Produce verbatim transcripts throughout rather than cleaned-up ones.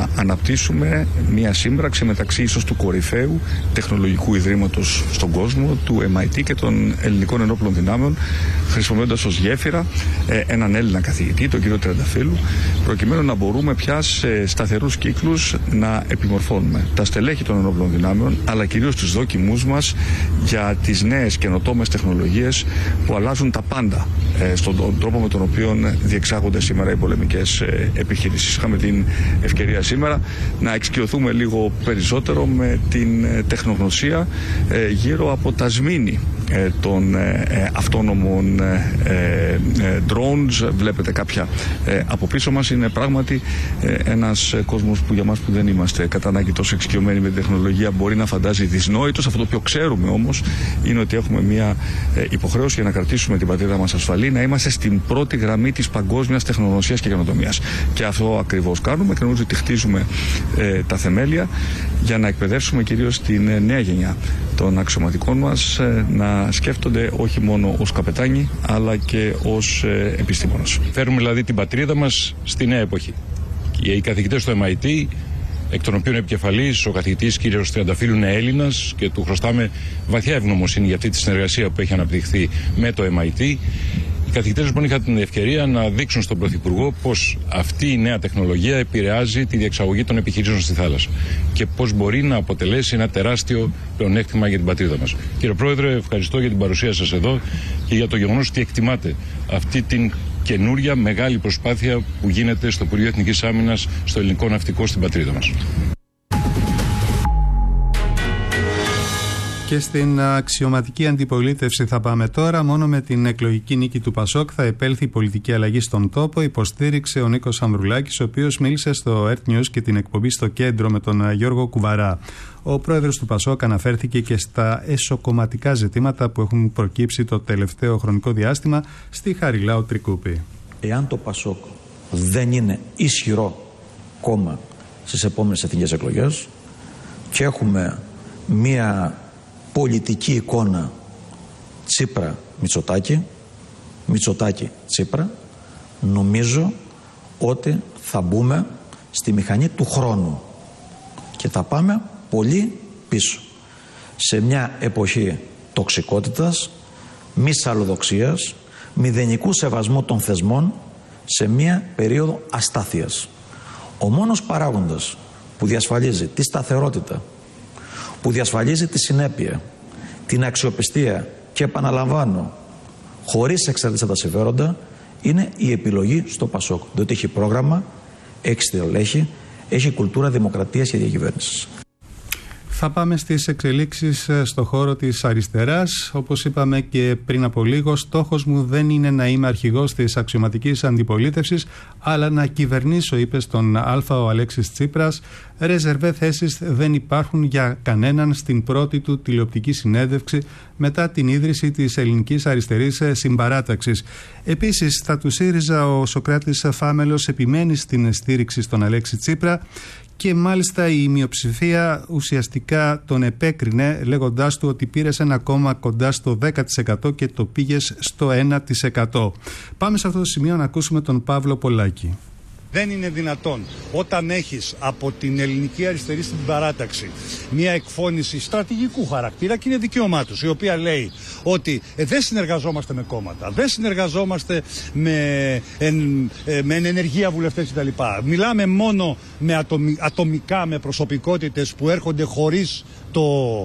να αναπτύσσουμε μια σύμπραξη μεταξύ ίσως του κορυφαίου τεχνολογικού ιδρύματος στον κόσμο, του εμ άι τι και των ελληνικών ενόπλων δυνάμεων, χρησιμοποιώντας ως γέφυρα ε, έναν Έλληνα καθηγητή, τον κύριο Τριανταφύλου, προκειμένου να μπορούμε πια σε σταθερούς κύκλους να επιμορφώνουμε τα στελέχη των ενόπλων δυνάμεων, αλλά κυρίως τους δόκιμούς μας για τις νέες καινοτόμες τεχνολογίες που αλλάζουν τα πάντα ε, στον τρόπο με τον οποίο διεξάγονται σήμερα οι πολεμικές ε, επιχειρήσεις. Είχαμε την ευκαιρία σήμερα να εξοικειωθούμε λίγο περισσότερο με την ε, τεχνογνωσία ε, γύρω από τα σμήνη ε, των ε, αυτόνομων ε, ε, drones. Βλέπετε κάποια ε, από πίσω μας. Είναι πράγματι ε, ένας κόσμος που για μας που δεν είμαστε κατά ανάγκη τόσο εξοικειωμένοι με την τεχνολογία μπορεί να φαντάζει δυσνόητος. Αυτό το οποίο ξέρουμε όμως είναι ότι έχουμε μια ε, υποχρέωση για να κρατήσουμε την πατρίδα μας ασφαλή, να είμαστε στην πρώτη γραμμή της παγκόσμιας τεχνογνωσίας και καινοτομίας. Και αυτό ακριβώς κάνουμε και νομίζω ότι χτίζουμε ε, τα θεμέλια για να εκπαιδεύσουμε κυρίως την ε, νέα γενιά των αξιωματικών μας ε, να σκέφτονται όχι μόνο ως καπετάνοι αλλά και ως ε, επιστήμονες. Φέρουμε δηλαδή την πατρίδα μας στη νέα εποχή. Οι καθηγητές του εμ άι τι, εκ των οποίων επικεφαλής ο καθηγητής κ. Τριανταφύλου είναι Έλληνας και του χρωστάμε βαθιά ευγνωμοσύνη για αυτή τη συνεργασία που έχει αναπτυχθεί με το εμ άι τι. Οι καθηγητές λοιπόν είχαν την ευκαιρία να δείξουν στον Πρωθυπουργό πως αυτή η νέα τεχνολογία επηρεάζει τη διεξαγωγή των επιχειρήσεων στη θάλασσα και πως μπορεί να αποτελέσει ένα τεράστιο πλεονέκτημα για την πατρίδα μας. Κύριε Πρόεδρε, ευχαριστώ για την παρουσία σας εδώ και για το γεγονός ότι εκτιμάτε αυτή την καινούρια μεγάλη προσπάθεια που γίνεται στο Υπουργείο Εθνικής Άμυνας, στο ελληνικό ναυτικό, στην πατρίδα μας. Και στην αξιωματική αντιπολίτευση θα πάμε τώρα. Μόνο με την εκλογική νίκη του Πασόκ θα επέλθει η πολιτική αλλαγή στον τόπο, υποστήριξε ο Νίκος Ανδρουλάκης, ο οποίος μίλησε στο Earth News και την εκπομπή στο Κέντρο με τον Γιώργο Κουβαρά. Ο πρόεδρος του Πασόκ αναφέρθηκε και στα εσωκομματικά ζητήματα που έχουν προκύψει το τελευταίο χρονικό διάστημα στη Χαριλάου Τρικούπη. Εάν το Πασόκ δεν είναι ισχυρό κόμμα στις επόμενες εθνικές εκλογές και έχουμε μία πολιτική εικόνα Τσίπρα-Μητσοτάκη, Μητσοτάκη-Τσίπρα, νομίζω ότι θα μπούμε στη μηχανή του χρόνου και θα πάμε πολύ πίσω σε μια εποχή τοξικότητας, μη σαλλοδοξίας, μηδενικού σεβασμού των θεσμών, σε μια περίοδο αστάθειας. Ο μόνος παράγοντας που διασφαλίζει τη σταθερότητα, που διασφαλίζει τη συνέπεια, την αξιοπιστία και επαναλαμβάνω χωρίς εξαρτήσεις τα συμφέροντα, είναι η επιλογή στο Πασόκ, διότι έχει πρόγραμμα, έχει στελέχη, έχει κουλτούρα δημοκρατίας και διακυβέρνησης. Θα πάμε στις εξελίξεις στο χώρο της αριστεράς. Όπως είπαμε και πριν από λίγο, στόχος μου δεν είναι να είμαι αρχηγός της αξιωματικής αντιπολίτευσης, αλλά να κυβερνήσω, είπε στον Αλφα ο Αλέξης Τσίπρας. Ρεζερβέ θέσεις δεν υπάρχουν για κανέναν στην πρώτη του τηλεοπτική συνέντευξη μετά την ίδρυση της Ελληνικής Αριστερής Συμπαράταξης. Επίσης, στα του ΣΥΡΙΖΑ ο Σωκράτης Φάμελος επιμένει στην στήριξη στον Αλέξη Τσίπρα. Και μάλιστα η μειοψηφία ουσιαστικά τον επέκρινε, λέγοντάς του ότι πήρες ένα κόμμα κοντά στο δέκα τοις εκατό και το πήγες στο ένα τοις εκατό. Πάμε σε αυτό το σημείο να ακούσουμε τον Παύλο Πολάκη. Δεν είναι δυνατόν όταν έχεις από την Ελληνική Αριστερή στην παράταξη μια εκφώνηση στρατηγικού χαρακτήρα, και είναι δικαίωμά τους, η οποία λέει ότι ε, δεν συνεργαζόμαστε με κόμματα, δεν συνεργαζόμαστε με, εν, ε, με ενεργεία βουλευτές κτλ. Μιλάμε μόνο με ατομι, ατομικά με προσωπικότητες που έρχονται χωρίς το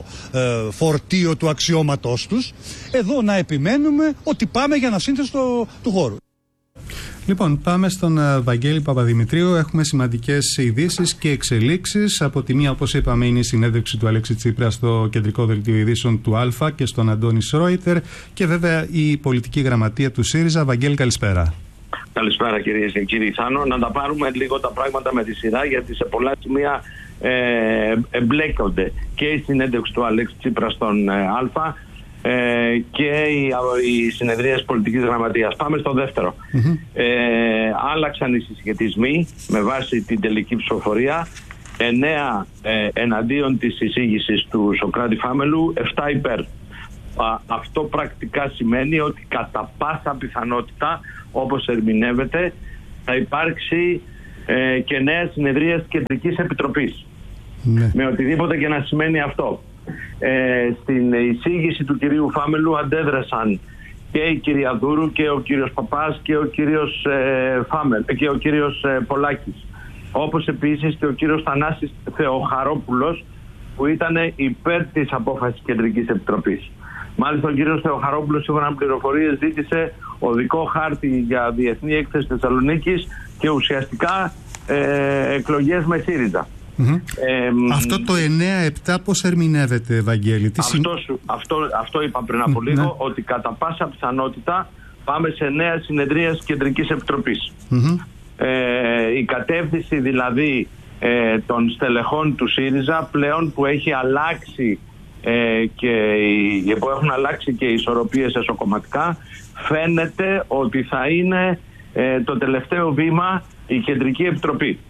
ε, φορτίο του αξιώματός τους. Εδώ να επιμένουμε ότι πάμε για ανασύνθεση του χώρου. Λοιπόν, πάμε στον Βαγγέλη Παπαδημητρίου. Έχουμε σημαντικές ειδήσεις και εξελίξεις. Από τη μία, όπως είπαμε, είναι η συνέντευξη του Αλέξη Τσίπρα στο κεντρικό δελτίο ειδήσεων του Α και στον Αντώνη Σρόιτερ. Και βέβαια η πολιτική γραμματεία του ΣΥΡΙΖΑ. Βαγγέλη, καλησπέρα. Καλησπέρα, κυρίες και κύριοι. Θάνο, να τα πάρουμε λίγο τα πράγματα με τη σειρά, γιατί σε πολλά σημεία ε, εμπλέκονται και η συνέντευξη του Αλέξη Τσίπρα στον ε, Α. Ε, και οι, οι συνεδρίες πολιτικής γραμματείας. Πάμε στο δεύτερο. Mm-hmm. Ε, άλλαξαν οι συσχετισμοί με βάση την τελική ψηφοφορία. εννέα ε, εναντίον της εισήγησης του Σωκράτη Φάμελου, επτά υπέρ. Α, αυτό πρακτικά σημαίνει ότι κατά πάσα πιθανότητα, όπως ερμηνεύεται, θα υπάρξει ε, και νέα συνεδρία της Κεντρικής Επιτροπής. Ναι. Με οτιδήποτε και να σημαίνει αυτό. Ε, στην εισήγηση του κυρίου Φάμελου αντέδρασαν και η κυρία Δούρου και ο κύριος Παπάς και ο κύριος, ε, Φάμελ, και ο κύριος ε, Πολάκης. Όπως επίσης και ο κύριος Θανάσης Θεοχαρόπουλος, που ήταν υπέρ της απόφασης Κεντρικής Επιτροπής. Μάλιστα ο κύριος Θεοχαρόπουλος, σύμφωνα με πληροφορίες, ζήτησε οδικό χάρτη για διεθνή έκθεση Θεσσαλονίκης και ουσιαστικά ε, εκλογές με ΣΥΡΙΖΑ. Mm-hmm. Ε, Αυτό το εννέα επτά πώς ερμηνεύεται, Ευαγγέλη? Τι αυτό, σου, αυτό, αυτό είπα πριν από λίγο, ναι. Ότι κατά πάσα πιθανότητα πάμε σε νέα συνεδρία της Κεντρικής Επιτροπής. Mm-hmm. Ε, η κατεύθυνση δηλαδή ε, των στελεχών του ΣΥΡΙΖΑ πλέον που έχει αλλάξει ε, και που έχουν αλλάξει και οι ισορροπίες εσωκομματικά, φαίνεται ότι θα είναι ε, το τελευταίο βήμα η Κεντρική Επιτροπή.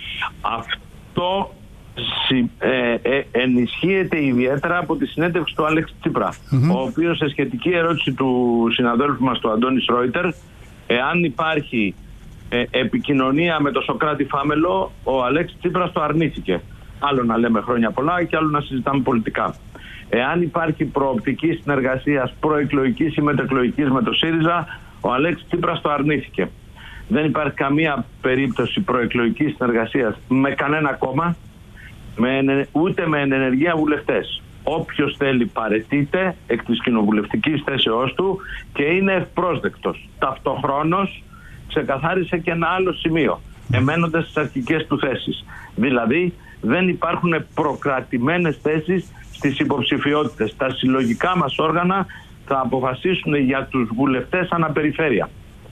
Αυτό ε, ε, ενισχύεται ιδιαίτερα από τη συνέντευξη του Αλέξη Τσίπρα, mm-hmm. ο οποίος σε σχετική ερώτηση του συναδέλφου μας του Αντώνη Ρόιτερ, εάν υπάρχει ε, επικοινωνία με τον Σωκράτη Φάμελο, ο Αλέξης Τσίπρας το αρνήθηκε. Άλλο να λέμε χρόνια πολλά και άλλο να συζητάμε πολιτικά. Εάν υπάρχει προοπτική συνεργασίας προεκλογικής ή μετεκλογικής με το ΣΥΡΙΖΑ, ο Αλέξης Τσίπρας το αρνήθηκε. Δεν υπάρχει καμία περίπτωση προεκλογικής συνεργασίας με κανένα κόμμα, με, ούτε με ενεργεία βουλευτές. Όποιος θέλει παραιτείται εκ της κοινοβουλευτικής θέσεώς του και είναι ευπρόσδεκτος. Ταυτοχρόνως ξεκαθάρισε και ένα άλλο σημείο, εμένοντας στις αρχικές του θέσεις. Δηλαδή δεν υπάρχουν προκρατημένες θέσεις στις υποψηφιότητες. Τα συλλογικά μας όργανα θα αποφασίσουν για τους βουλευτές αναπεριφέρεια.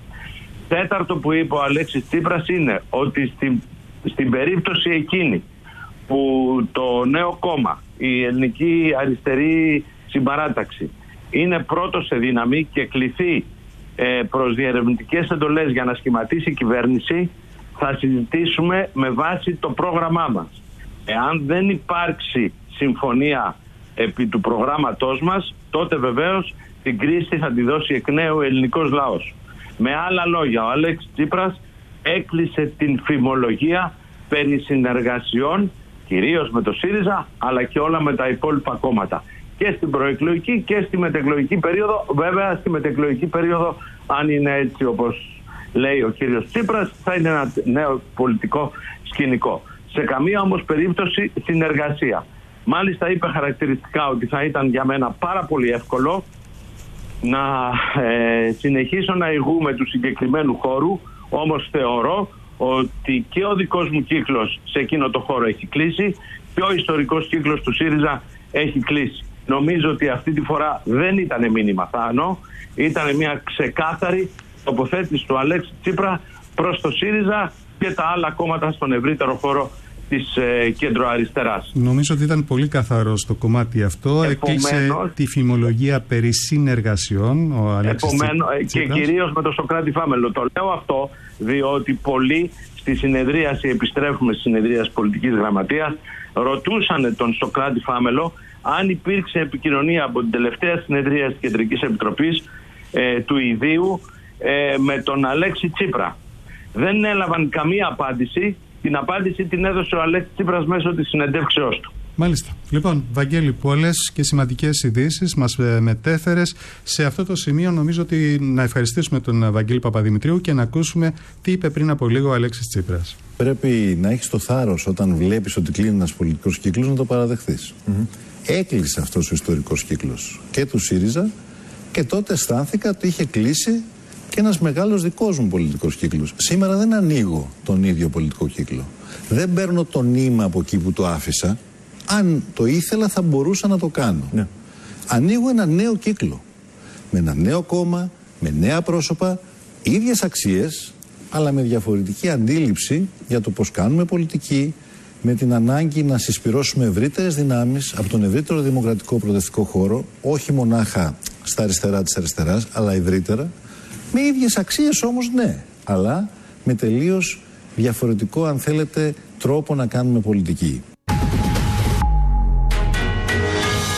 Τέταρτο που είπε ο Αλέξης Τσίπρας είναι ότι στην, στην περίπτωση εκείνη που το νέο κόμμα, η Ελληνική Αριστερή Συμπαράταξη, είναι πρώτο σε δύναμη και κληθεί ε, προς διερευνητικές εντολές για να σχηματίσει η κυβέρνηση, θα συζητήσουμε με βάση το πρόγραμμά μας. Εάν δεν υπάρξει συμφωνία επί του προγράμματός μας, τότε βεβαίως την κρίση θα τη δώσει εκ νέου ο ελληνικός λαός. Με άλλα λόγια, ο Αλέξης Τσίπρας έκλεισε την φημολογία περί συνεργασιών, κυρίως με το ΣΥΡΙΖΑ, αλλά και όλα με τα υπόλοιπα κόμματα. Και στην προεκλογική και στη μετεκλογική περίοδο. Βέβαια, στη μετεκλογική περίοδο, αν είναι έτσι όπως λέει ο κύριος Τσίπρας, θα είναι ένα νέο πολιτικό σκηνικό. Σε καμία όμως περίπτωση συνεργασία. Μάλιστα είπε χαρακτηριστικά ότι θα ήταν για μένα πάρα πολύ εύκολο να ε, συνεχίσω να ηγούμε του συγκεκριμένου χώρου, όμως θεωρώ ότι και ο δικός μου κύκλος σε εκείνο το χώρο έχει κλείσει και ο ιστορικός κύκλος του ΣΥΡΙΖΑ έχει κλείσει. Νομίζω ότι αυτή τη φορά δεν ήταν μήνυμα θάνο, ήταν μια ξεκάθαρη τοποθέτηση του Αλέξη Τσίπρα προς το ΣΥΡΙΖΑ και τα άλλα κόμματα στον ευρύτερο χώρο της ε, κεντροαριστεράς. Νομίζω ότι ήταν πολύ καθαρό στο κομμάτι αυτό. Έκλεισε τη φημολογία περί συνεργασιών ο Αλέξης Τσίπρας. Και κυρίως με τον Σωκράτη Φάμελο. Το λέω αυτό διότι πολλοί στη συνεδρίαση, επιστρέφουμε στη συνεδρίαση πολιτικής γραμματείας, ρωτούσαν τον Σωκράτη Φάμελο αν υπήρξε επικοινωνία από την τελευταία συνεδρία της Κεντρικής Επιτροπής ε, του Ιδίου ε, με τον Αλέξη Τσίπρα. Δεν έλαβαν καμία απάντηση. Την απάντηση την έδωσε ο Αλέξης Τσίπρας μέσω της συνεντεύξεώς του. Μάλιστα. Λοιπόν, Βαγγέλη, πολλές και σημαντικές ειδήσεις μας μετέφερες. Σε αυτό το σημείο νομίζω ότι να ευχαριστήσουμε τον Βαγγέλη Παπαδημητρίου και να ακούσουμε τι είπε πριν από λίγο ο Αλέξης Τσίπρας. Πρέπει να έχεις το θάρρος όταν βλέπεις ότι κλείνει ένας πολιτικός κύκλος να το παραδεχθείς. Mm-hmm. Έκλεισε αυτός ο ιστορικός κύκλος και του ΣΥΡΙΖΑ και τότε αισθάνθηκα ότι είχε κλείσει και ένας μεγάλος δικός μου πολιτικός κύκλος. Σήμερα δεν ανοίγω τον ίδιο πολιτικό κύκλο. Δεν παίρνω το νήμα από εκεί που το άφησα. Αν το ήθελα θα μπορούσα να το κάνω. Ναι. Ανοίγω ένα νέο κύκλο. Με ένα νέο κόμμα, με νέα πρόσωπα, ίδιες αξίες, αλλά με διαφορετική αντίληψη για το πώς κάνουμε πολιτική, με την ανάγκη να συσπυρώσουμε ευρύτερες δυνάμεις από τον ευρύτερο δημοκρατικό προοδευτικό χώρο, όχι μονάχα στα αριστερά της αριστεράς, αλλά ευρύτερα. Με ίδιες αξίες όμως, ναι, αλλά με τελείως διαφορετικό, αν θέλετε, τρόπο να κάνουμε πολιτική.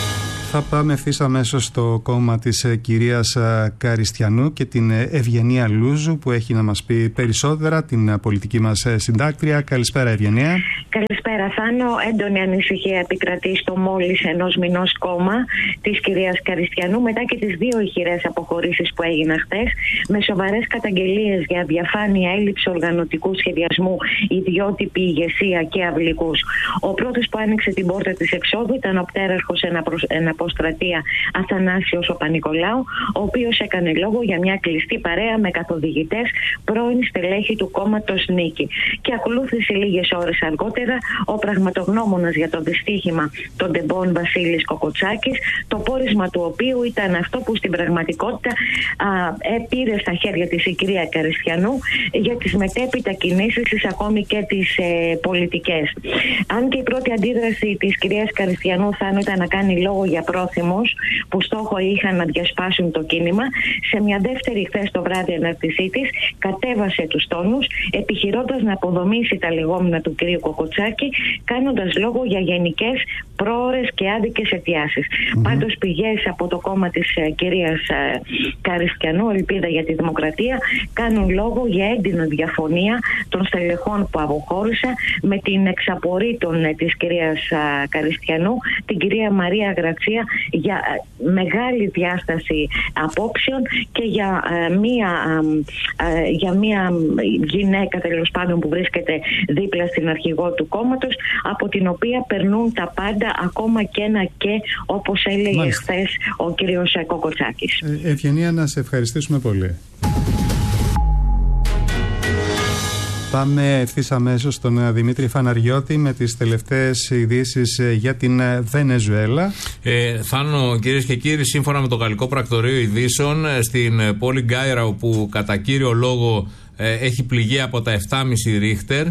Θα πάμε ευθύς αμέσως στο κόμμα της ε, κυρίας ε, Καριστιανού και την ε, Ευγενία Λούζου, που έχει να μας πει περισσότερα, την ε, πολιτική μας ε, συντάκτρια. Καλησπέρα, Ευγενία. Καλησπέρα, Θάνο. Έντονη ανησυχία επικρατεί στο μόλις ενός μηνός κόμμα της κυρίας Καριστιανού, μετά και τις δύο ηχηρές αποχωρήσεις που έγιναν χθες, με σοβαρές καταγγελίες για διαφάνεια, έλλειψη οργανωτικού σχεδιασμού, ιδιότυπη ηγεσία και αυλικούς. Ο πρώτος που άνοιξε την πόρτα της εξόδου ήταν ο πτέραρχος εναποστρατεία Αθανάσιος ο Πανικολάου, ο οποίος έκανε λόγο για μια κλειστή παρέα με καθοδηγητές πρώην στελέχη του κόμματος Νίκη. Και ακολούθησε λίγες ώρες αργότερα ο πραγματογνώμονας για το δυστύχημα των Ντεμπών Βασίλης Κοκοτσάκης, το πόρισμα του οποίου ήταν αυτό που στην πραγματικότητα α, πήρε στα χέρια της η κυρία Καριστιανού για τις μετέπειτα κινήσεις της, ακόμη και τις ε, πολιτικές. Αν και η πρώτη αντίδραση της κυρίας Καριστιανού θα ήταν να κάνει λόγο για πρόθυμους που στόχο είχαν να διασπάσουν το κίνημα, σε μια δεύτερη χθες το βράδυ ανάρτησή της κατέβασε τους τόνους, επιχειρώντας να αποδομήσει τα λεγόμενα του κυρίου Κοκοτσάκη, κάνοντας λόγο για γενικές, πρόωρες και άδικες αιτιάσεις. Mm-hmm. Πάντως πηγές από το κόμμα της ε, κυρίας ε, Καριστιανού, Ελπίδα για τη Δημοκρατία, κάνουν λόγο για έντονη διαφωνία των στελεχών που αποχώρησαν με την εξαπορρίτων ε, της κυρίας ε, Καριστιανού, την κυρία Μαρία Γρατσία, για ε, μεγάλη διάσταση απόψεων και για, ε, μία, ε, ε, για μία γυναίκα, τέλος πάντων, που βρίσκεται δίπλα στην αρχηγό του κόμματος, από την οποία περνούν τα πάντα, ακόμα και ένα και, όπως έλεγε χθες ο κύριος Κοκοτσάκης. Ε, Ευγενία, να σε ευχαριστήσουμε πολύ. Πάμε ευθύς αμέσως στον Δημήτρη Φαναριώτη με τις τελευταίες ειδήσεις για την Βενεζουέλα. Ε, Θάνο, κυρίες και κύριοι, σύμφωνα με το Γαλλικό Πρακτορείο Ειδήσεων, στην πόλη Γκάιρα, όπου κατά κύριο λόγο ε, έχει πληγεί από τα επτά κόμμα πέντε ρίχτερ,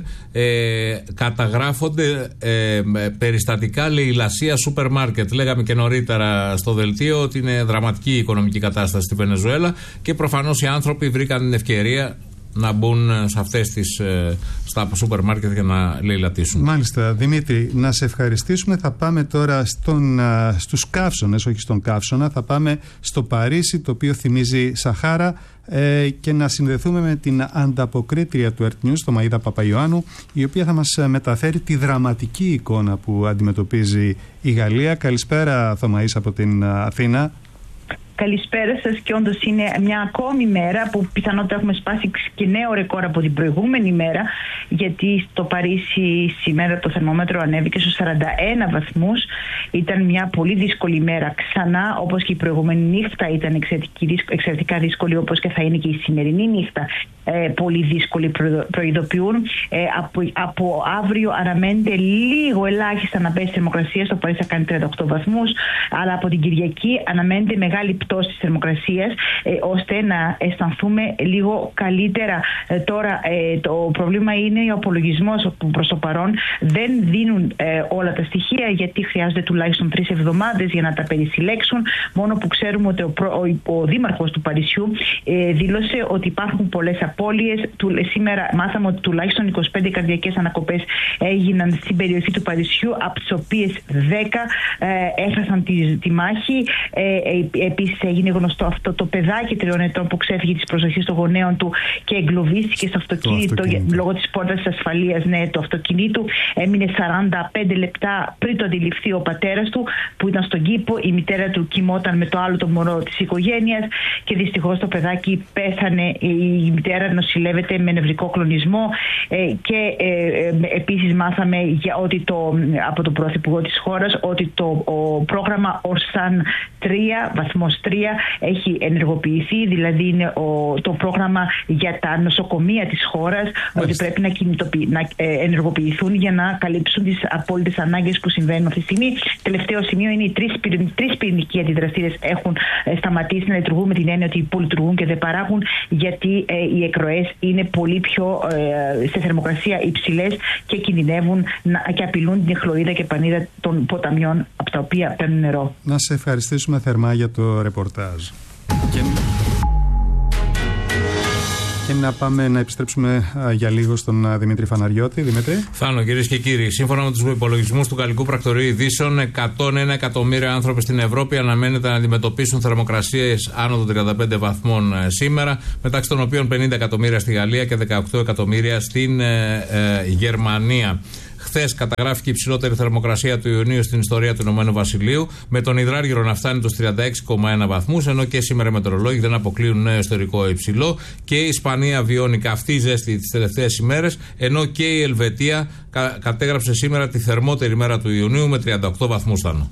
ε, καταγράφονται ε, περιστατικά λαιλασία σούπερ μάρκετ. Λέγαμε και νωρίτερα στο δελτίο ότι είναι δραματική η οικονομική κατάσταση στη Βενεζουέλα και προφανώς οι άνθρωποι βρήκαν την ευκαιρία να μπουν σε αυτές τις, στα σούπερ μάρκετ για να λαιλατίσουν. Μάλιστα, Δημήτρη, να σε ευχαριστήσουμε. Θα πάμε τώρα στον, στους καύσονες, όχι στον καύσωνα. Θα πάμε στο Παρίσι, το οποίο θυμίζει Σαχάρα, ε, και να συνδεθούμε με την ανταποκρίτρια του Earth News, το Μαΐδα Παπαϊωάννου, η οποία θα μας μεταφέρει τη δραματική εικόνα που αντιμετωπίζει η Γαλλία. Καλησπέρα, Θωμαΐς, από την Αθήνα. Καλησπέρα σας, και όντως είναι μια ακόμη μέρα που πιθανότατα έχουμε σπάσει και νέο ρεκόρ από την προηγούμενη μέρα, γιατί στο Παρίσι σήμερα το θερμόμετρο ανέβηκε στους σαράντα ένα βαθμούς. Ήταν μια πολύ δύσκολη μέρα ξανά, όπως και η προηγούμενη νύχτα ήταν εξαιρετικά δύσκολη, όπως και θα είναι και η σημερινή νύχτα. Ε, πολύ δύσκολοι προειδοποιούν. Ε, από, από αύριο αναμένεται λίγο ελάχιστα να πέσει η θερμοκρασία. Στο Παρίσι θα κάνει τριάντα οκτώ βαθμούς, αλλά από την Κυριακή αναμένεται μεγάλη πτώση της θερμοκρασίας, ε, ώστε να αισθανθούμε λίγο καλύτερα. Ε, τώρα ε, το πρόβλημα είναι ο απολογισμός, που προς το παρόν δεν δίνουν ε, όλα τα στοιχεία, γιατί χρειάζονται τουλάχιστον τρεις εβδομάδες για να τα περισυλλέξουν. Μόνο που ξέρουμε ότι ο, ο, ο δήμαρχος του Παρισιού ε, δήλωσε ότι υπάρχουν πολλές απώλειες. Του, σήμερα μάθαμε ότι τουλάχιστον είκοσι πέντε καρδιακές ανακοπές έγιναν στην περιοχή του Παρισιού, από τις οποίες δέκα ε, έχασαν τη, τη μάχη. Ε, ε, επίσης έγινε γνωστό αυτό το παιδάκι τριών ετών που ξέφυγε της προσοχής των γονέων του και εγκλωβίστηκε στο αυτοκίνητο, το αυτοκίνητο. λόγω της πόρτας της ασφαλείας, ναι, του αυτοκινήτου. Έμεινε σαράντα πέντε λεπτά πριν το αντιληφθεί ο πατέρας του, που ήταν στον κήπο. Η μητέρα του κοιμόταν με το άλλο το μωρό της οικογένειας και δυστυχώς το παιδάκι πέθανε. Η μητέρα νοσηλεύεται με νευρικό κλονισμό, ε, και ε, ε, επίσης μάθαμε για ότι το, από τον Πρωθυπουργό της χώρας, ότι το ο πρόγραμμα Ορσάν τρία, βαθμός τρία, έχει ενεργοποιηθεί, δηλαδή είναι ο, το πρόγραμμα για τα νοσοκομεία της χώρας, Μάλιστα. ότι πρέπει να, να ε, ενεργοποιηθούν για να καλύψουν τις απόλυτες ανάγκες που συμβαίνουν αυτή τη στιγμή. Τελευταίο σημείο είναι οι τρεις, τρεις πυρηνικοί αντιδραστήρες έχουν ε, σταματήσει να λειτουργούν, με την έννοια ότι υπολειτουργούν και δεν παράγουν, γιατί ε, οι εκροές είναι πολύ πιο ε, σε θερμοκρασία υψηλές και κινδυνεύουν να, και απειλούν την χλωρίδα και πανίδα των ποταμιών από τα οποία παίρνουν νερό. Να σε ευχαριστήσουμε θερμά για το ρεπορτάζ. Και... Και να πάμε να επιστρέψουμε α, για λίγο στον α, Δημήτρη Φαναριώτη. Δημήτρη. Θάνο, κυρίες και κύριοι, σύμφωνα με τους υπολογισμούς του Γαλλικού Πρακτορείου Ειδήσεων, εκατόν ένα εκατομμύρια άνθρωποι στην Ευρώπη αναμένεται να αντιμετωπίσουν θερμοκρασίες άνω των τριάντα πέντε βαθμών ε, σήμερα, μεταξύ των οποίων πενήντα εκατομμύρια στη Γαλλία και δεκαοκτώ εκατομμύρια στην ε, ε, Γερμανία. Χθες καταγράφηκε η υψηλότερη θερμοκρασία του Ιουνίου στην ιστορία του Ηνωμένου Βασιλείου, με τον υδράργυρο να φτάνει τους τριάντα έξι κόμμα ένα βαθμούς, ενώ και σήμερα οι μετεωρολόγοι δεν αποκλείουν νέο ιστορικό υψηλό. Και η Ισπανία βιώνει καυτή ζέστη τις τελευταίες ημέρες, ενώ και η Ελβετία κα- κατέγραψε σήμερα τη θερμότερη μέρα του Ιουνίου με τριάντα οκτώ βαθμούς. Θάνο.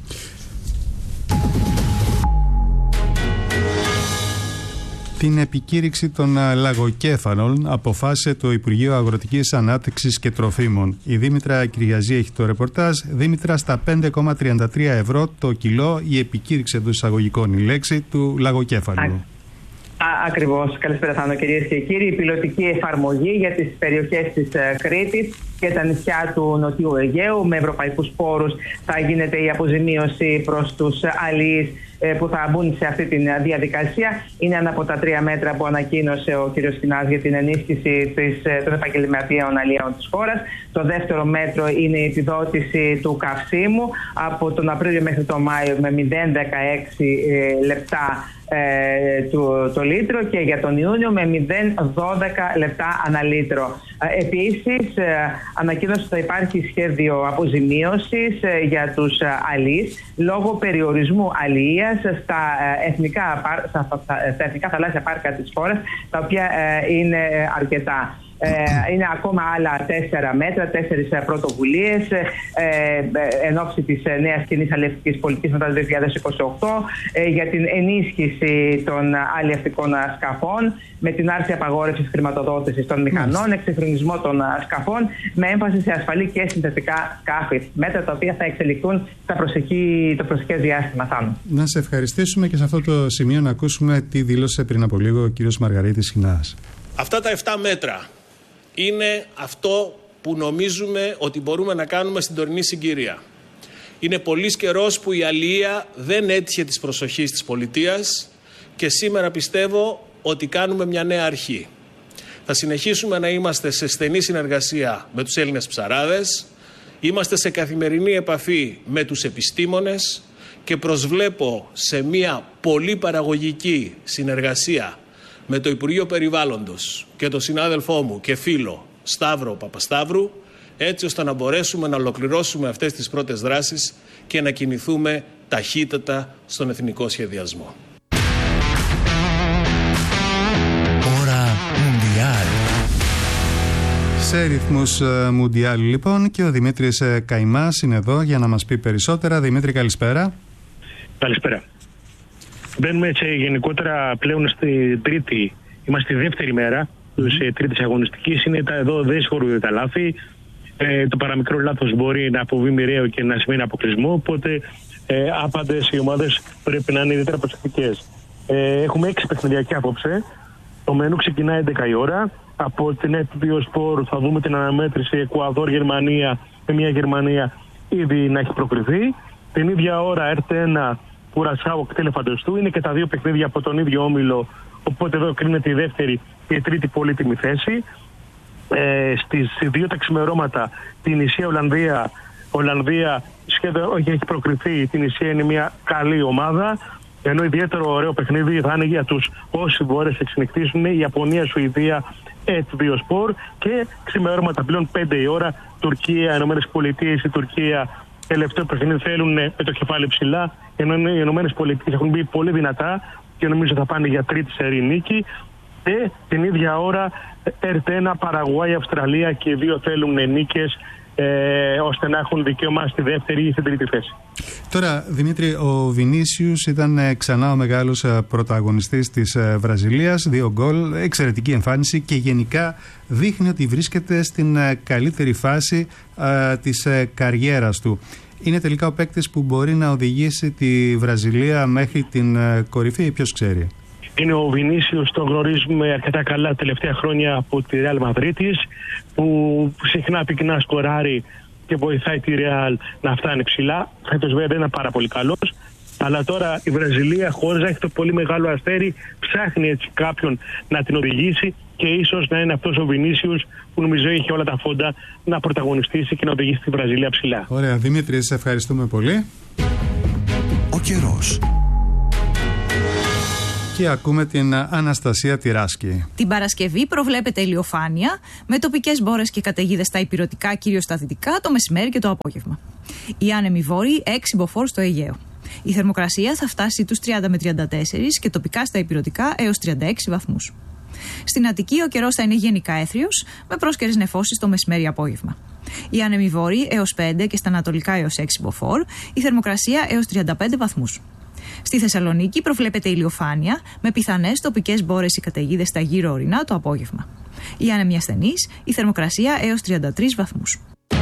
Την επικήρυξη των λαγοκέφαλων αποφάσισε το Υπουργείο Αγροτικής Ανάπτυξης και Τροφίμων. Η Δήμητρα Κυριαζή έχει το ρεπορτάζ. Δήμητρα, στα πέντε κόμμα τριάντα τρία ευρώ το κιλό η επικήρυξη των εισαγωγικών, η λέξη του λαγοκέφαλου. Ακριβώς. Καλησπέρα, Θάνο, κυρίες και κύριοι. Η πιλωτική εφαρμογή για τις περιοχές της Κρήτης και τα νησιά του Νοτιού Αιγαίου με ευρωπαϊκούς πόρους θα γίνεται η αποζημίωση προς τους αλληλείς που θα μπουν σε αυτή τη διαδικασία. Είναι ένα από τα τρία μέτρα που ανακοίνωσε ο κ. Σκινάς για την ενίσχυση της, των επαγγελματιών αλλιέων της χώρας. Το δεύτερο μέτρο είναι η επιδότηση του καυσίμου από τον Απρίλιο μέχρι τον Μάιο με μηδέν κόμμα δεκαέξι λεπτά Ε, του, το λίτρο, και για τον Ιούνιο με μηδέν κόμμα δώδεκα λεπτά ανά λίτρο. Ε, επίσης ε, ανακοίνωσε ότι θα υπάρχει σχέδιο αποζημίωσης ε, για τους ε, αλείς λόγω περιορισμού αλιείας στα, ε, εθνικά, στα, στα, στα εθνικά θαλάσσια πάρκα της χώρας, τα οποία ε, είναι αρκετά. Ε, είναι ακόμα άλλα τέσσερα μέτρα, τέσσερις πρωτοβουλίες ε, ε, εν ώψη της νέας κοινής αλλιευτικής πολιτικής μετά το δύο χιλιάδες είκοσι οκτώ ε, για την ενίσχυση των αλλιευτικών σκαφών με την άρση απαγόρευσης χρηματοδότησης των μηχανών, εξυγχρονισμό των σκαφών με έμφαση σε ασφαλή και συνθετικά σκάφη. Μέτρα τα οποία θα εξελιχθούν στα προσεχή, το προσεχές διάστημα. Θάνο. Να σε ευχαριστήσουμε και σε αυτό το σημείο να ακούσουμε τι δήλωσε πριν από λίγο ο κύριος Μαργαρίτης Χινάς. Αυτά τα επτά μέτρα είναι αυτό που νομίζουμε ότι μπορούμε να κάνουμε στην τωρινή συγκυρία. Είναι πολύς καιρός που η αλληλεία δεν έτυχε της προσοχής της πολιτείας και σήμερα πιστεύω ότι κάνουμε μια νέα αρχή. Θα συνεχίσουμε να είμαστε σε στενή συνεργασία με τους Έλληνες ψαράδες, είμαστε σε καθημερινή επαφή με τους επιστήμονες και προσβλέπω σε μια πολύ παραγωγική συνεργασία με το Υπουργείο Περιβάλλοντος και τον συνάδελφό μου και φίλο Σταύρο Παπασταύρου, έτσι ώστε να μπορέσουμε να ολοκληρώσουμε αυτές τις πρώτες δράσεις και να κινηθούμε ταχύτατα στον εθνικό σχεδιασμό. Ώρα Μουντιάλ. Σε ρυθμούς Μουντιάλ λοιπόν, και ο Δημήτρης Καϊμάς είναι εδώ για να μας πει περισσότερα. Δημήτρη, καλησπέρα. Καλησπέρα. Μπαίνουμε έτσι γενικότερα πλέον στη τρίτη, είμαστε στη δεύτερη μέρα της τρίτης αγωνιστικής. Είναι τα εδώ δεν συγχωρούνται τα λάθη. Ε, το παραμικρό λάθος μπορεί να αποβεί μοιραίο και να σημαίνει αποκλεισμό. Οπότε ε, άπαντες οι ομάδες πρέπει να είναι ιδιαίτερα προσεκτικές. Ε, έχουμε έξι παιχνιδιακή απόψε. Το μενού ξεκινάει έντεκα η ώρα. Από την Έτβιο Σπορ θα δούμε την αναμέτρηση Εκουαδόρ-Γερμανία, με μια Γερμανία ήδη να έχει προκριθεί. Την ίδια ώρα έρθε ένα Κουρασάου κτέλε Φαντεστού. Είναι και τα δύο παιχνίδια από τον ίδιο όμιλο. Οπότε εδώ κρίνεται η δεύτερη και η τρίτη πολύτιμη θέση. Ε, στις δύο τα ξημερώματα την Ισία Ολλανδία, Ολλανδία σχεδόν όχι έχει προκριθεί. Την Ισία είναι μια καλή ομάδα. Ενώ ιδιαίτερο ωραίο παιχνίδι θα είναι για τους όσοι μπορέσουν να εξενυχτήσουν η Ιαπωνία, Σουηδία, Έτβιο Σπορ. Και ξημερώματα πλέον πέντε η ώρα Τουρκία, Ηνωμένες Πολιτείες. Η Τουρκία τελευταίο παιχνίδι θέλουν με το κεφάλι ψηλά, ενώ οι Ηνωμένες Πολιτείες έχουν μπει πολύ δυνατά και νομίζω θα πάνε για τρίτη σερί νίκη. Και την ίδια ώρα έρθε ένα Παραγουάη, Αυστραλία και οι δύο θέλουν νίκες ε, ώστε να έχουν δικαίωμα στη δεύτερη ή στην τρίτη θέση. Τώρα, Δημήτρη, ο Βινίσιους ήταν ξανά ο μεγάλος πρωταγωνιστής της Βραζιλίας, δύο γκολ, εξαιρετική εμφάνιση και γενικά δείχνει ότι βρίσκεται στην καλύτερη φάση α, της καριέρας του. Είναι τελικά ο παίκτης που μπορεί να οδηγήσει τη Βραζιλία μέχρι την κορυφή, ποιος ξέρει. Είναι ο Βινίσιος, τον γνωρίζουμε αρκετά καλά τα τελευταία χρόνια από τη Ρεάλ Μαδρίτης, που συχνά πυκνά σκοράρει και βοηθάει τη Ρεάλ να φτάνει ψηλά. Φέτος βέβαια δεν είναι πάρα πολύ καλός, Αλλά τώρα η Βραζιλία, χωρίς να έχει το πολύ μεγάλο αστέρι, ψάχνει έτσι κάποιον να την οδηγήσει και ίσως να είναι αυτός ο Βινίσιους που νομίζω έχει όλα τα φόντα να πρωταγωνιστήσει και να οδηγήσει τη Βραζιλία ψηλά. Ωραία, Δημήτρη, σε ευχαριστούμε πολύ. Ο καιρός. Και ακούμε την Αναστασία Τυράσκη. Την Παρασκευή προβλέπεται ηλιοφάνεια με τοπικές μπόρες και καταιγίδες στα ηπειρωτικά, κυρίως στα δυτικά, το μεσημέρι και το απόγευμα. Οι άνεμοι βόρειοι έξι μποφόρ στο Αιγαίο. Η θερμοκρασία θα φτάσει τους τριάντα με τριάντα τέσσερα και τοπικά στα ηπειρωτικά έως τριάντα έξι βαθμούς. Στην Αττική ο καιρός θα είναι γενικά έθριος με πρόσκαιρες νεφώσεις το μεσημέρι απόγευμα. Οι άνεμοι βόρειοι έως πέντε και στα ανατολικά έως έξι μποφόρ, η θερμοκρασία έως τριάντα πέντε βαθμούς. Στη Θεσσαλονίκη προβλέπεται ηλιοφάνεια με πιθανές τοπικές μπόρες ή καταιγίδες στα γύρω ορεινά το απόγευμα. Οι άνεμοι ασθενείς, η θερμοκρασία έως τριάντα τρεις βαθμούς.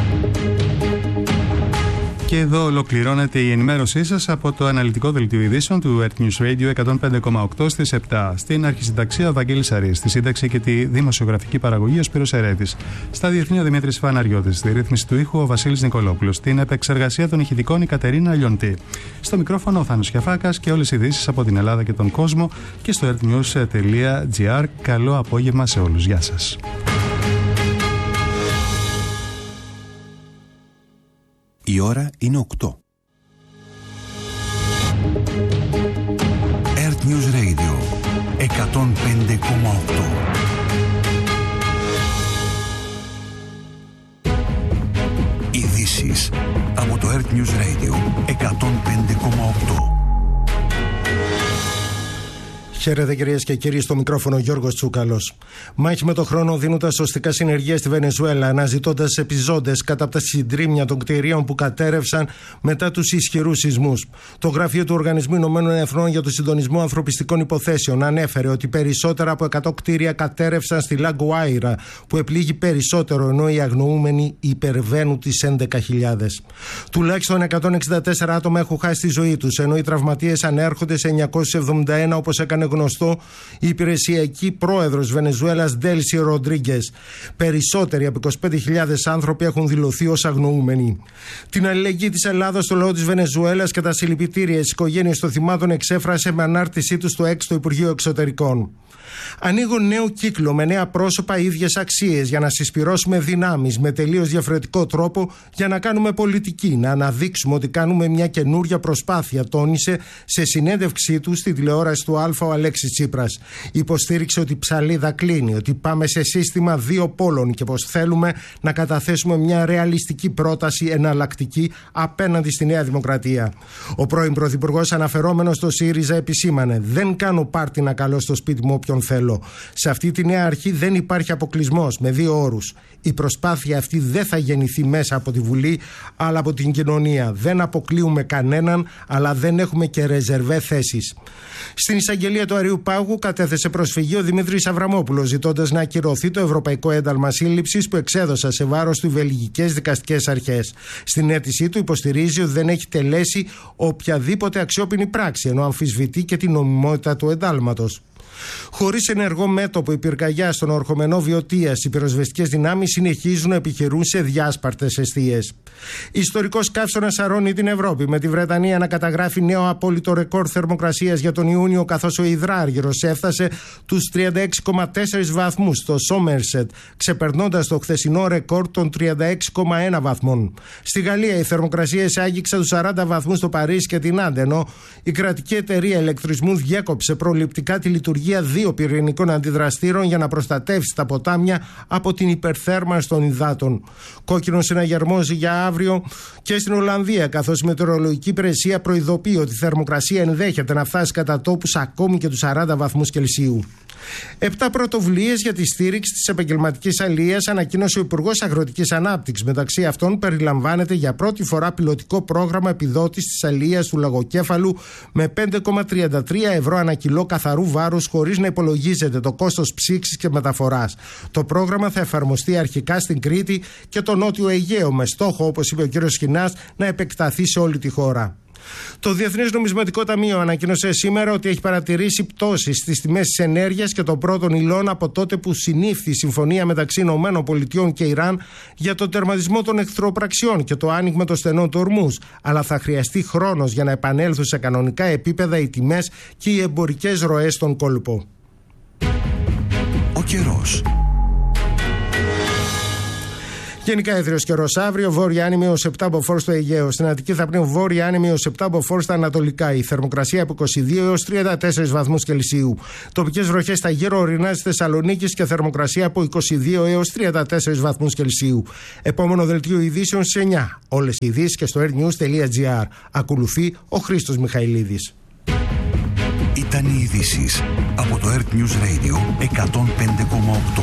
Και εδώ ολοκληρώνεται η ενημέρωσή σας από το αναλυτικό δελτίο ειδήσεων του Earth News Radio εκατόν πέντε κόμμα οκτώ στις επτά. Στην αρχισυνταξία ο Βαγγέλης Αρής, στη σύνταξη και τη δημοσιογραφική παραγωγή ο Σπύρος Ερέτης. Στα διεθνή ο Δημήτρης Φαναριώτης, στη ρύθμιση του ήχου ο Βασίλης Νικολόπουλος. Στην επεξεργασία των ηχητικών η Κατερίνα Λιοντή. Στο μικρόφωνο ο Θάνος Κιαφάκας και όλες οι ειδήσεις από την Ελλάδα και τον κόσμο και στο earthnews τελεία gr. Καλό απόγευμα σε όλους. Γεια σας. Η ώρα είναι οκτώ. Earth News Radio εκατόν πέντε κόμμα οκτώ. Ειδήσεις από το Earth News Radio εκατόν πέντε κόμμα οκτώ. Χαίρετε κυρίες και κύριοι, στο μικρόφωνο Γιώργος Τσούκαλος. Μάχη με το χρόνο δίνοντα σωστικά συνεργεία στη Βενεζουέλα, αναζητώντας επιζώντες κατά από τα συντρίμμια των κτηρίων που κατέρευσαν μετά τους ισχυρούς σεισμούς. Το Γραφείο του Οργανισμού Ηνωμένων Εθνών για το Συντονισμό Ανθρωπιστικών Υποθέσεων ανέφερε ότι περισσότερα από εκατό κτίρια κατέρευσαν στη Λαγκουάιρα, που επλήγει περισσότερο, ενώ οι αγνοούμενοι υπερβαίνουν τις έντεκα χιλιάδες. Τουλάχιστον εκατόν εξήντα τέσσερα άτομα έχουν χάσει τη ζωή τους, ενώ οι τραυματίες ανέρχονται σε εννιακόσιες εβδομήντα ένα, όπως έκανε γνωστό η υπηρεσιακή πρόεδρος Βενεζουέλας Ντέλσι Ροντρίγκες. Περισσότεροι από είκοσι πέντε χιλιάδες άνθρωποι έχουν δηλωθεί ως αγνοούμενοι. Την αλληλεγγύη της Ελλάδας στο λαό της Βενεζουέλας και τα συλληπιτήρια στις οικογένειες των θυμάτων εξέφρασε με ανάρτησή του στο X το Υπουργείο Εξωτερικών. Ανοίγω νέο κύκλο με νέα πρόσωπα, ίδιες αξίες, για να συσπυρώσουμε δυνάμεις με τελείως διαφορετικό τρόπο, για να κάνουμε πολιτική, να αναδείξουμε ότι κάνουμε μια καινούρια προσπάθεια, τόνισε σε συνέντευξή του στη τηλεόραση του Αλφα ο Αλέξης Τσίπρας. Υποστήριξε ότι η ψαλίδα κλείνει, ότι πάμε σε σύστημα δύο πόλων και πως θέλουμε να καταθέσουμε μια ρεαλιστική πρόταση εναλλακτική απέναντι στη Νέα Δημοκρατία. Ο πρώην Πρωθυπουργός, αναφερόμενος στο ΣΥΡΙΖΑ, επισήμανε: «Δεν κάνω πάρτι να καλώ στο σπίτι μου όποιον θέλω. Σε αυτή τη νέα αρχή δεν υπάρχει αποκλεισμός, με δύο όρους. Η προσπάθεια αυτή δεν θα γεννηθεί μέσα από τη Βουλή, αλλά από την κοινωνία. Δεν αποκλείουμε κανέναν, αλλά δεν έχουμε και ρεζερβέ θέσεις». Στην εισαγγελία του Αριού Πάγου κατέθεσε προσφυγή ο Δημήτρης Αβραμόπουλος, ζητώντας να ακυρωθεί το Ευρωπαϊκό Ένταλμα Σύλληψης που εξέδωσαν σε βάρος του οι βελγικές δικαστικές αρχές. Στην αίτησή του υποστηρίζει ότι δεν έχει τελέσει οποιαδήποτε αξιόπινη πράξη, ενώ αμφισβητεί και την νομιμότητα του εντάλματος. Χωρίς ενεργό μέτωπο η πυρκαγιά στον ορχομενό Βιωτίας, οι πυροσβεστικές δυνάμεις συνεχίζουν να επιχειρούν σε διάσπαρτες εστίες. Ιστορικός καύσωνας σαρώνει την Ευρώπη, με τη Βρετανία να καταγράφει νέο απόλυτο ρεκόρ θερμοκρασίας για τον Ιούνιο, καθώς ο υδράργυρος έφτασε τους τριάντα έξι κόμμα τέσσερα βαθμούς στο Σόμερσετ, ξεπερνώντας το χθεσινό ρεκόρ των τριάντα έξι κόμμα ένα βαθμών. Στη Γαλλία οι θερμοκρασίες άγγιξαν τους σαράντα βαθμούς στο Παρίσι και την Άντε, ενώ η κρατική εταιρεία ηλεκτρισμού διέκοψε προληπτικά τη λειτουργία δύο πυρηνικών αντιδραστήρων για να προστατεύσει τα ποτάμια από την υπερθέρμανση των υδάτων. Κόκκινο συναγερμός για αύριο και στην Ολλανδία, καθώς η μετεωρολογική υπηρεσία προειδοποιεί ότι η θερμοκρασία ενδέχεται να φτάσει κατά τόπους ακόμη και τους σαράντα βαθμούς Κελσίου. Επτά πρωτοβουλίες για τη στήριξη της επαγγελματικής αλίας ανακοίνωσε ο Υπουργός Αγροτικής Ανάπτυξης. Μεταξύ αυτών περιλαμβάνεται για πρώτη φορά πιλωτικό πρόγραμμα επιδότησης της αλίας του λαγοκέφαλου με πέντε κόμμα τριάντα τρία ευρώ ανά κιλό καθαρού βάρους, χωρίς να υπολογίζεται το κόστος ψήξης και μεταφοράς. Το πρόγραμμα θα εφαρμοστεί αρχικά στην Κρήτη και το Νότιο Αιγαίο, με στόχο, όπως είπε ο κ. Σχοινάς, να επεκταθεί σε όλη τη χώρα. Το Διεθνές Νομισματικό Ταμείο ανακοίνωσε σήμερα ότι έχει παρατηρήσει πτώσεις στις τιμές της ενέργειας και των πρώτων υλών από τότε που συνήφθη η συμφωνία μεταξύ ΗΠΑ και Ιράν για το τερματισμό των εχθροπραξιών και το άνοιγμα των στενών του Ορμούζ. Αλλά θα χρειαστεί χρόνος για να επανέλθουν σε κανονικά επίπεδα οι τιμές και οι εμπορικές ροές στον κόλπο. Ο καιρός. Γενικά έθριος καιρός αύριο, βόρεια άνεμη έως επτά μποφόρ στο Αιγαίο. Στην Αττική θα πνέουν βόρεια άνεμη έως επτά μποφόρ στα ανατολικά. Η θερμοκρασία από είκοσι δύο έως τριάντα τέσσερις βαθμούς Κελσίου. Τοπικές βροχές στα γύρω ορεινά της Θεσσαλονίκης και θερμοκρασία από είκοσι δύο έως τριάντα τέσσερις βαθμούς Κελσίου. Επόμενο δελτίο ειδήσεων στις εννιά. Όλες οι ειδήσεις και στο airnews τελεία gr. Ακολουθεί ο Χρήστος Μιχαηλίδης. Ήταν οι ειδήσεις από το Earth News Radio εκατόν πέντε κόμμα οκτώ.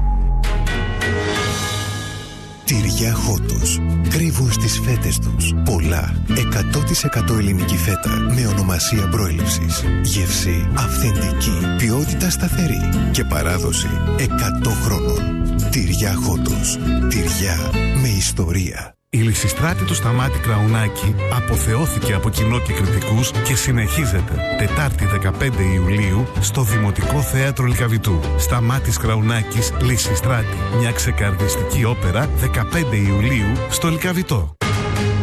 Τυριά Χότος. Κρύβουν στις φέτες τους πολλά εκατό τοις εκατό ελληνική φέτα με ονομασία προέλευσης. Γεύση αυθεντική, ποιότητα σταθερή και παράδοση εκατό χρόνων. Τυριά Χότος. Τυριά με ιστορία. Η Λυσιστράτη του Σταμάτη Κραουνάκη αποθεώθηκε από κοινό και κριτικούς και συνεχίζεται Τετάρτη δεκαπέντε Ιουλίου στο Δημοτικό Θέατρο Λυκαβητού. Σταμάτης Κραουνάκης, Λυσιστράτη. Μια ξεκαρδιστική όπερα δεκαπέντε Ιουλίου στο Λυκαβητό.